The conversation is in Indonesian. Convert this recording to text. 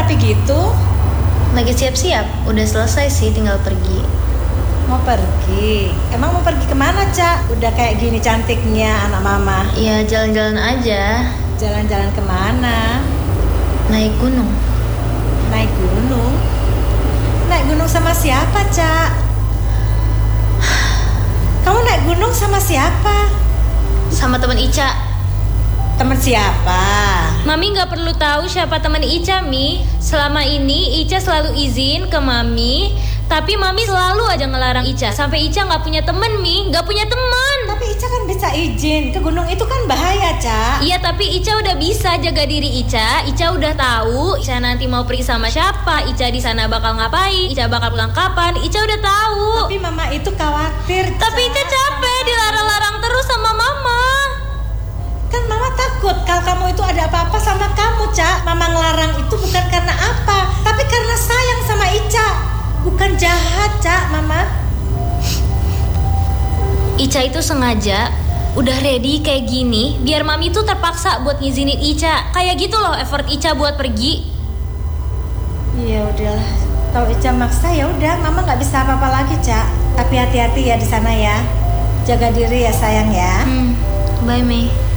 rapi gitu? Lagi siap-siap, udah selesai sih, tinggal pergi. Mau pergi? Emang mau pergi kemana, Cak? Udah kayak gini cantiknya anak mama. Ya jalan-jalan aja. Jalan-jalan kemana? Naik gunung. Naik gunung? Naik gunung sama siapa, Cak? Kamu naik gunung sama siapa? Sama temen Ica. Temen siapa? Mami gak perlu tahu siapa teman Ica, Mi. Selama ini Ica selalu izin ke Mami, tapi Mami selalu aja ngelarang Ica. Sampai Ica gak punya temen, Mi. Gak punya teman. Tapi Ica kan bisa izin. Ke gunung itu kan bahaya, Cak. Iya, tapi Ica udah bisa jaga diri Ica. Ica udah tahu Ica nanti mau pergi sama siapa, Ica di sana bakal ngapain, Ica bakal pulang kapan. Ica udah tahu. Tapi mama itu khawatir, Tapi Ica capek dilarang-larang terus sama Mama. Kan mama takut kalau kamu itu ada apa-apa sama kamu, Cak. Mama ngelarang itu bukan karena apa, tapi karena sayang sama Ica. Bukan jahat, Cak, Mama. Ica itu sengaja udah ready kayak gini biar Mami tuh terpaksa buat ngizinin Ica. Kayak gitu loh effort Ica buat pergi. Ya udahlah. Kalau Ica maksa ya udah, Mama nggak bisa apa-apa lagi, Cak. Tapi hati-hati ya di sana ya. Jaga diri ya sayang ya. Bye, Mei.